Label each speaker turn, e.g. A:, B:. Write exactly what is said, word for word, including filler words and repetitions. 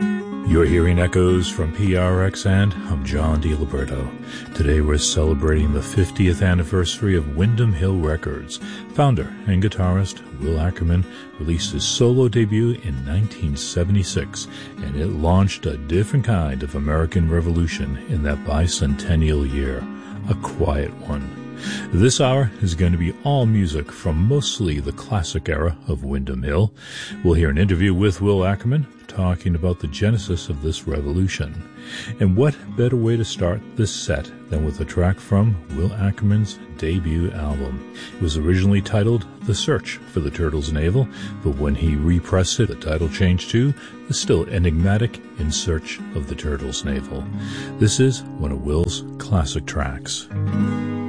A: You're hearing echoes from P R X, and I'm John DiLiberto. Today we're celebrating the fiftieth anniversary of Windham Hill Records. Founder and guitarist Will Ackerman released his solo debut in nineteen seventy-six, and it launched a different kind of American revolution in that bicentennial year, a quiet one. This hour is going to be all music from mostly the classic era of Windham Hill. We'll hear an interview with Will Ackerman talking about the genesis of this revolution. And what better way to start this set than with a track from Will Ackerman's debut album. It was originally titled The Search for the Turtle's Navel, but when he repressed it, the title changed to the still enigmatic In Search of the Turtle's Navel. This is one of Will's classic tracks.